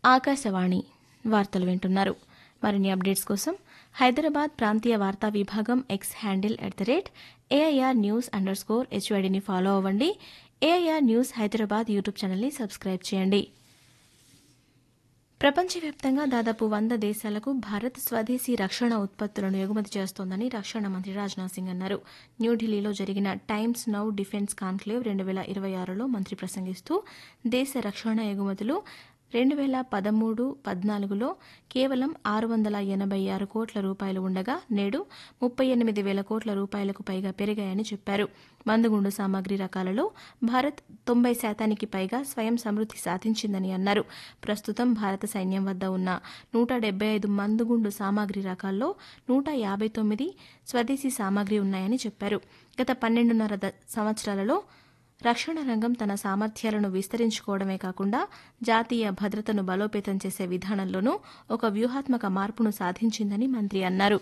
ఆకాశవాణి వార్తలు వింటున్నారు. మరిన్ని అప్డేట్స్ కోసం హైదరాబాద్ ప్రాంతీయ వార్తా విభాగం ఎక్స్ హ్యాండిల్ @AIR News_HYDని ఫాలో అవ్వండి. AIR న్యూస్ హైదరాబాద్ యూట్యూబ్ ఛానల్ని సబ్స్క్రైబ్ చేయండి. ప్రపంచవ్యాప్తంగా దాదాపు 100 దేశాలకు భారత్ స్వదేశీ రక్షణ ఉత్పత్తులను ఎగుమతి చేస్తోందని రక్షణ మంత్రి రాజ్నాథ్ సింగ్ అన్నారు. న్యూఢిల్లీలో జరిగిన టైమ్స్ నౌ డిఫెన్స్ కాన్క్లేవ్ 2026లో మంత్రి ప్రసంగిస్తూ దేశ రక్షణ ఎగుమతులు 2013-14లో కేవలం 686 కోట్ల రూపాయలు ఉండగా నేడు 38,000 కోట్ల రూపాయలకు పైగా పెరిగాయని చెప్పారు. మందుగుండు సామాగ్రి రకాలలో భారత్ 90% పైగా స్వయం సమృద్ది సాధించిందని అన్నారు. ప్రస్తుతం భారత సైన్యం వద్ద ఉన్న 175 మందుగుండు సామాగ్రి రకాల్లో 159 స్వదేశీ సామాగ్రి ఉన్నాయని చెప్పారు. గత 12.5 సంవత్సరాలలో రక్షణ రంగం తన సామర్థ్యాలను విస్తరించుకోవడమే కాకుండా జాతీయ భద్రతను బలోపేతం చేసే విధానంలోనూ ఒక వ్యూహాత్మక మార్పును సాధించిందని మంత్రి అన్నారు.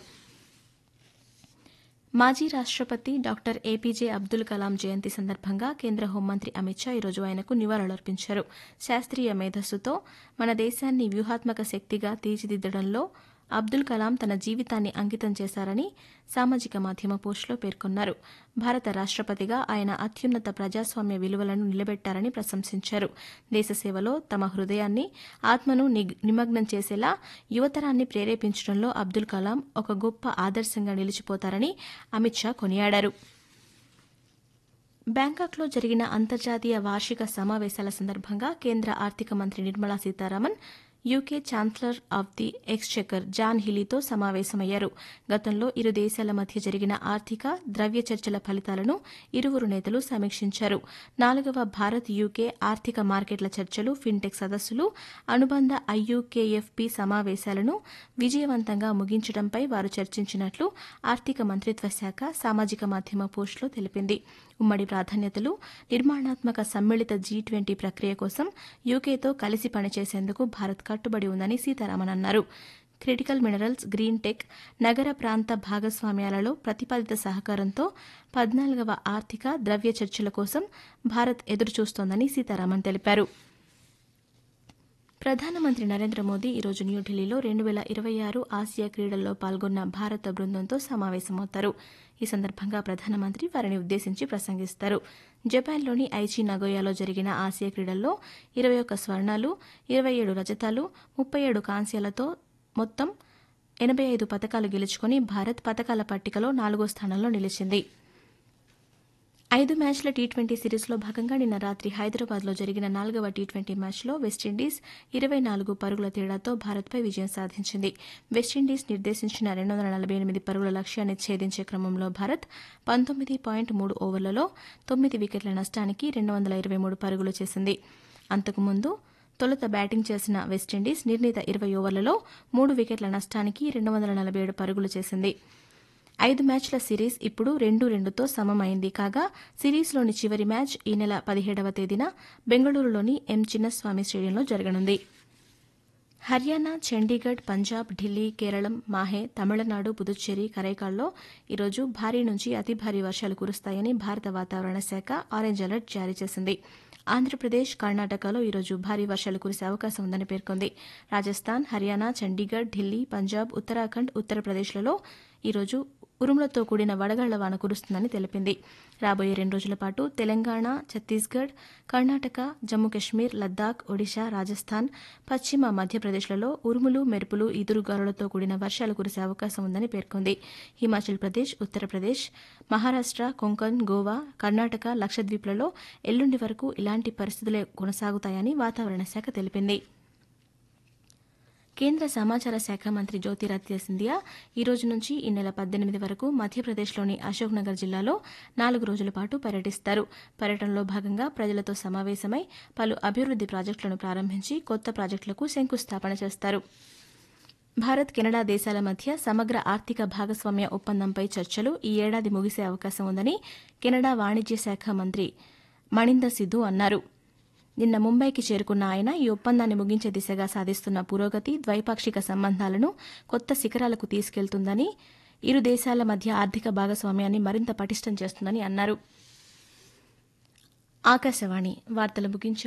మాజీ రాష్టపతి డాక్టర్ APJ అబ్దుల్ కలాం జయంతి సందర్భంగా కేంద్ర హోంమంత్రి అమిత్ షా ఈరోజు ఆయనకు నివాళులర్పించారు. శాస్త్రీయ మేధస్సుతో మన దేశాన్ని వ్యూహాత్మక శక్తిగా తీర్చిదిద్దడంలో అబ్దుల్ కలాం తన జీవితాన్ని అంకితం చేశారని సామాజిక మాధ్యమ పోస్టులో పేర్కొన్నారు. భారత రాష్టపతిగా ఆయన అత్యున్నత ప్రజాస్వామ్య విలువలను నిలబెట్టారని ప్రశంసించారు. దేశసేవలో తమ హృదయాన్ని, ఆత్మను నిమగ్నం చేసేలా యువతరాన్ని ప్రేరేపించడంలో అబ్దుల్ కలాం ఒక గొప్ప ఆదర్శంగా నిలిచిపోతారని అమిత్ షా కొనియాడారు. బ్యాంకాక్లో జరిగిన అంతర్జాతీయ వార్షిక సమావేశాల సందర్భంగా కేంద్ర ఆర్థిక మంత్రి Nirmala Sitharaman UK chancellor of the Exchequer John హిలీతో సమావేశమయ్యారు. గతంలో ఇరు దేశాల మధ్య జరిగిన ఆర్థిక, ద్రవ్య చర్చల ఫలితాలను ఇరువురు నేతలు సమీక్షించారు. 4వ భారత్ యూకే ఆర్థిక మార్కెట్ల చర్చలు, ఫిన్టెక్ సదస్సులు, అనుబంధ IUKFP సమావేశాలను విజయవంతంగా ముగించడంపై వారు చర్చించినట్లు ఆర్థిక మంత్రిత్వ శాఖ సామాజిక మాధ్యమ పోస్టులో తెలిపింది. ఉమ్మడి ప్రాధాన్యతలు, నిర్మాణాత్మక సమ్మిళిత G20 ప్రక్రియ కోసం యూకేతో కలిసి పనిచేసేందుకు భారత్ కట్టుబడి ఉందని సీతారామన్ అన్నారు. క్రిటికల్ మినరల్స్, గ్రీన్ టెక్, నగర ప్రాంత భాగస్వామ్యాలలో ప్రతిపాదిత సహకారంతో 14వ ఆర్థిక, ద్రవ్య చర్చల కోసం భారత్ ఎదురుచూస్తోందని సీతారామన్ తెలిపారు. ప్రధానమంత్రి నరేంద్ర మోదీ ఈరోజు న్యూఢిల్లీలో 2026 ఆసియా క్రీడల్లో పాల్గొన్న భారత బృందంతో సమావేశమవుతారు. ఈ సందర్భంగా ప్రధానమంత్రి వారిని ఉద్దేశించి ప్రసంగిస్తారు. జపాన్లోని ఐచి నగోయాలో జరిగిన ఆసియా క్రీడల్లో 21 స్వర్ణాలు, 27 రజతాలు, 37 కాంస్యాలతో మొత్తం 85 పతకాలు గెలుచుకుని భారత్ పతకాల పట్టికలో 4వ స్థానంలో నిలిచింది. 5 మ్యాచ్ల టీ20 సిరీస్లో భాగంగా నిన్న రాత్రి హైదరాబాద్లో జరిగిన 4వ టీ20 మ్యాచ్లో వెస్టిండీస్ 24 పరుగుల తేడాతో భారత్పై విజయం సాధించింది. వెస్టిండీస్ నిర్దేశించిన 248 పరుగుల లక్ష్యాన్ని ఛేదించే క్రమంలో భారత్ 19.3 ఓవర్లలో 9 వికెట్ల నష్టానికి 223 పరుగులు చేసింది. అంతకుముందు తొలుత బ్యాటింగ్ చేసిన వెస్టిండీస్ నిర్ణీత 20 ఓవర్లలో 3 వికెట్ల నష్టానికి 247 పరుగులు చేసింది. 5 మ్యాచ్ల సిరీస్ ఇప్పుడు 2-2తో సమమైంది కాగా సిరీస్లోని చివరి మ్యాచ్ ఈ నెల 17వ తేదీన బెంగళూరులోని ఎం చిన్నస్వామి స్టేడియంలో జరగనుంది. హర్యానా, చండీగఢ్, పంజాబ్, ఢిల్లీ, కేరళం, మాహే, తమిళనాడు, పుదుచ్చేరి, కరైకాల్లో ఈరోజు భారీ నుంచి అతి భారీ వర్షాలు కురుస్తాయని భారత వాతావరణ శాఖ ఆరెంజ్ అలర్ట్ జారీ చేసింది. ఆంధ్రప్రదేశ్, కర్ణాటకలో ఈరోజు భారీ వర్షాలు కురిసే అవకాశం ఉందని పేర్కొంది. రాజస్థాన్, హర్యానా, చండీగఢ్, ఢిల్లీ, పంజాబ్, ఉత్తరాఖండ్, ఉత్తరప్రదేశ్లలో ఈరోజు ఉరుములతో కూడిన వడగళ్ల వాన కురుస్తుందని తెలిపింది. రాబోయే 2 రోజుల పాటు తెలంగాణ, ఛత్తీస్గఢ్, కర్ణాటక, జమ్మూ కశ్మీర్, లద్దాఖ్, ఒడిశా, రాజస్థాన్, పశ్చిమ మధ్యప్రదేశ్లలో ఉరుములు, మెరుపులు, ఈదురుగాలులతో కూడిన వర్షాలు కురిసే అవకాశం ఉందని పేర్కొంది. హిమాచల్ ప్రదేశ్, ఉత్తరప్రదేశ్, మహారాష్ట, కొంకణ్, గోవా, కర్ణాటక, లక్షద్వీప్లలో ఎల్లుండి వరకు ఇలాంటి పరిస్థితులే కొనసాగుతాయని వాతావరణ శాఖ తెలిపింది. కేంద్ర సమాచార శాఖ మంత్రి జ్యోతిరాదిత్య సింధియా ఈ రోజు నుంచి ఈ నెల 18 వరకు మధ్యప్రదేశ్లోని అశోక్నగర్ జిల్లాలో 4 రోజుల పాటు పర్యటిస్తారు. పర్యటనలో భాగంగా ప్రజలతో సమావేశమై పలు అభివృద్ది ప్రాజెక్టులను ప్రారంభించి కొత్త ప్రాజెక్టులకు శంకుస్థాపన చేస్తారు. భారత్, కెనడా దేశాల మధ్య సమగ్ర ఆర్థిక భాగస్వామ్య ఒప్పందంపై చర్చలు ఈ ఏడాది ముగిసే అవకాశం ఉందని కెనడా వాణిజ్య శాఖ మంత్రి మణీందర్ సిధు అన్నారు. నిన్న ముంబైకి చేరుకున్న ఆయన ఈ ఒప్పందాన్ని ముగించే దిశగా సాధిస్తున్న పురోగతి ద్వైపాక్షిక సంబంధాలను కొత్త శిఖరాలకు తీసుకెళ్తుందని, ఇరు దేశాల మధ్య ఆర్థిక భాగస్వామ్యాన్ని మరింత పటిష్టం చేస్తుందని అన్నారు. ఆకాశవాణి వార్తలు ముగించే